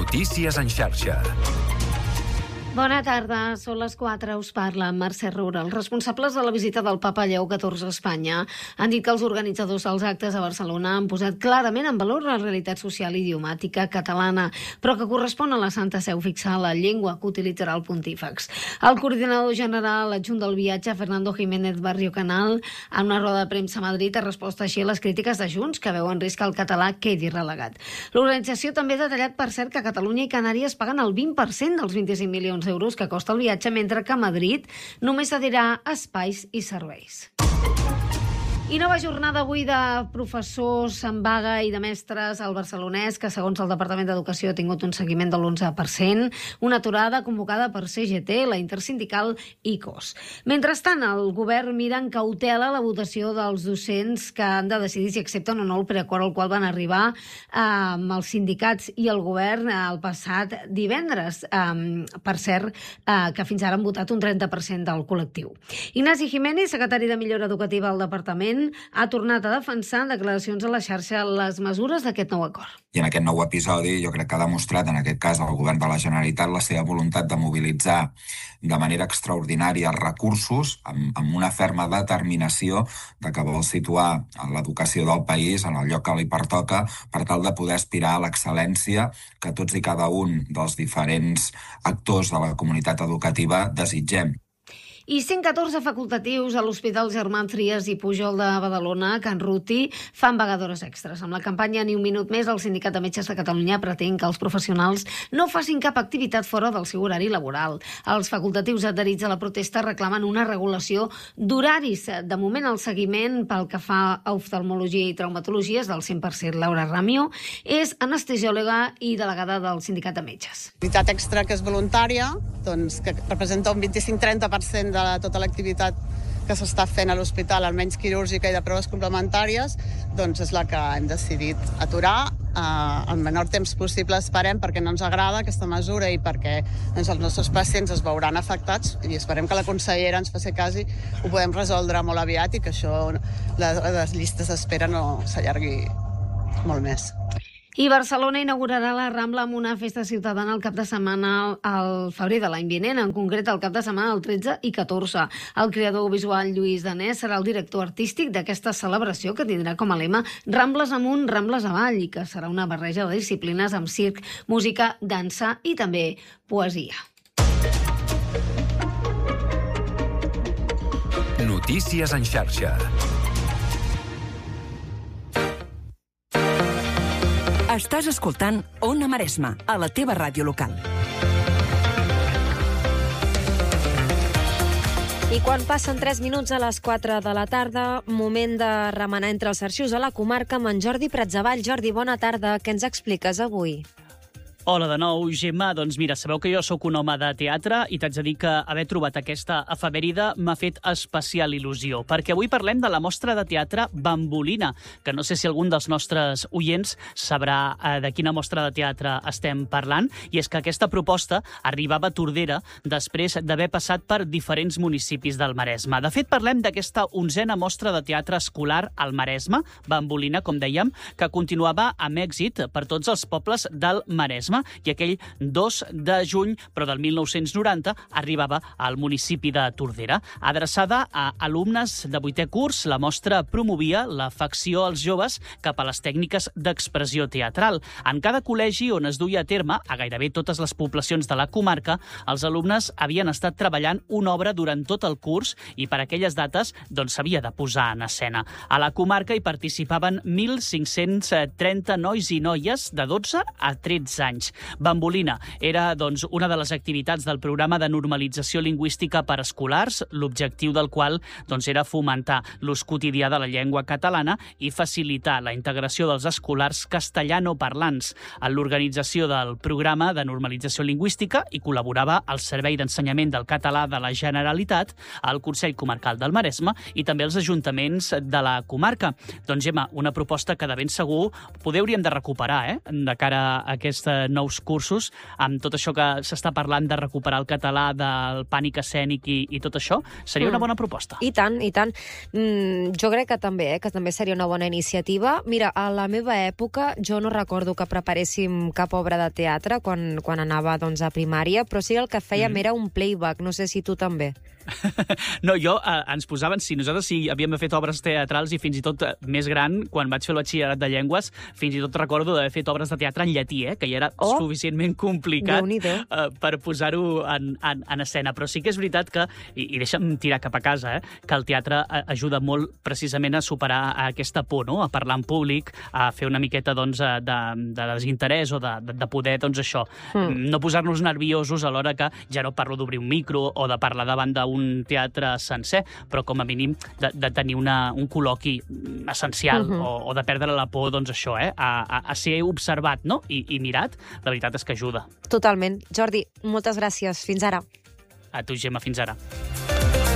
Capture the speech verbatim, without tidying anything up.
Notícies en xarxa. Bona tarda, són les quatre, us parla Mercè Roura. Els responsables de la visita del papa Lleó catorze a Espanya han dit que els organitzadors dels actes a Barcelona han posat clarament en valor la realitat social i idiomàtica catalana, però que correspon a la Santa Seu fixar la llengua que utilitzarà el pontífex. El coordinador general adjunt del viatge, Fernando Jiménez Barrio Canal, en una roda de premsa a Madrid, ha respost així a les crítiques de Junts, que veu en risc que el català quedi relegat. L'organització també ha detallat, per cert, que Catalunya i Canàries paguen el vint per cent dels vint-i-cinc milions d'euros que costa el viatge, mentre que Madrid només cedirà espais i serveis. I nova jornada avui de professors en vaga i de mestres al Barcelonès, que segons el Departament d'Educació ha tingut un seguiment de l'onze per cent, una aturada convocada per C G T, la intersindical I C O S. Mentrestant, el govern mira en cautela la votació dels docents que han de decidir si accepten o no el preacord al qual van arribar eh, amb els sindicats i el govern eh, el passat divendres. Eh, per cert, eh, que fins ara han votat un trenta per cent del col·lectiu. Ignasi Jiménez, secretari de Millora Educativa al Departament, ha tornat a defensar en declaracions a la xarxa les mesures d'aquest nou acord. I en aquest nou episodi jo crec que ha demostrat, en aquest cas, el govern de la Generalitat la seva voluntat de mobilitzar de manera extraordinària els recursos amb, amb una ferma determinació de que vol situar l'educació del país en el lloc que li pertoca per tal de poder aspirar a l'excel·lència que tots i cada un dels diferents actors de la comunitat educativa desitgem. I cent catorze facultatius a l'Hospital Germán Trias i Pujol de Badalona, Can Ruti, fan vagadores extres. Amb la campanya Ni un minut més, el Sindicat de Metges de Catalunya pretén que els professionals no facin cap activitat fora del seu horari laboral. Els facultatius adherits a la protesta reclamen una regulació d'horaris. De moment, el seguiment pel que fa a oftalmologia i traumatologia és del cent per cent. Laura Ramio és anestesiòloga i delegada del Sindicat de Metges. Activitat extra que és voluntària, doncs, que representa un vint-i-cinc a trenta per cent de tota l'activitat que s'està fent a l'hospital, almenys quirúrgica i de proves complementàries, doncs és la que hem decidit aturar eh, el menor temps possible, esperem, perquè no ens agrada aquesta mesura i perquè doncs, els nostres pacients es veuran afectats i esperem que la consellera ens faci cas i ho podem resoldre molt aviat i que això, les, les llistes d'espera no s'allargui molt més. I Barcelona inaugurarà la Rambla amb una festa ciutadana el cap de setmana al febrer de l'any vinent, en concret el cap de setmana del tretze i catorze. El creador visual Lluís Danés serà el director artístic d'aquesta celebració que tindrà com a lema Rambles amunt, Rambles avall, i que serà una barreja de disciplines amb circ, música, dansa i també poesia. Notícies en xarxa. Estàs escoltant Ona Maresma, a la teva ràdio local. I quan passen tres minuts a les quatre de la tarda, moment de remenar entre els arxius a la comarca amb en Jordi Pratzavall. Jordi, bona tarda. Què ens expliques avui? Hola de nou, Gemma. Doncs mira, sabeu que jo sóc un home de teatre i t'haig de dir que haver trobat aquesta efemèride m'ha fet especial il·lusió, perquè avui parlem de la mostra de teatre Bambolina, que no sé si algun dels nostres oients sabrà eh, de quina mostra de teatre estem parlant, i és que aquesta proposta arribava a Tordera després d'haver passat per diferents municipis del Maresme. De fet, parlem d'aquesta onzena mostra de teatre escolar al Maresme, Bambolina, com dèiem, que continuava amb èxit per tots els pobles del Maresme, i aquell dos de juny, però del mil nou-cents noranta, arribava al municipi de Tordera. Adreçada a alumnes de vuitè curs, la mostra promovia l'afecció als joves cap a les tècniques d'expressió teatral. En cada col·legi on es duia a terme, a gairebé totes les poblacions de la comarca, els alumnes havien estat treballant una obra durant tot el curs i per aquelles dates doncs s'havia de posar en escena. A la comarca hi participaven mil cinc-cents trenta nois i noies de dotze a tretze anys. Bambolina era doncs, una de les activitats del programa de normalització lingüística per escolars, l'objectiu del qual doncs, era fomentar l'ús quotidià de la llengua catalana i facilitar la integració dels escolars castellanoparlants. En l'organització del programa de normalització lingüística hi col·laborava el Servei d'Ensenyament del Català de la Generalitat, el Consell Comarcal del Maresme i també els ajuntaments de la comarca. Doncs, Gemma, una proposta que de ben segur poder hauríem de recuperar eh? de cara a aquesta nous cursos, amb tot això que s'està parlant de recuperar el català, del pànic escènic i, i tot això, seria una bona proposta. I tant, i tant. Mm, jo crec que també, eh, que també seria una bona iniciativa. Mira, a la meva època jo no recordo que preparéssim cap obra de teatre quan, quan anava doncs, a primària, però sí el que fèiem mm. era un playback. No sé si tu també. No, jo, eh, ens posaven, si nosaltres sí havíem fet obres teatrals i fins i tot eh, més gran, quan vaig fer el batxillerat de llengües, fins i tot recordo d'haver fet obres de teatre en llatí, eh, que ja era oh, suficientment complicat eh, per posar-ho en, en, en escena. Però sí que és veritat que, i, i deixa'm tirar cap a casa, eh, que el teatre ajuda molt precisament a superar aquesta por, no?, a parlar en públic, a fer una miqueta doncs, de, de desinterès o de, de poder, doncs això, mm. no posar-nos nerviosos a l'hora que ja no parlo d'obrir un micro o de parlar davant d'un un teatre sencer, però com a mínim de, de tenir una, un col·loqui essencial uh-huh. o, o de perdre la por, doncs això, eh? a, a, a ser observat, no?, I, i mirat, la veritat és que ajuda. Totalment. Jordi, moltes gràcies. Fins ara. A tu, Gemma, fins ara.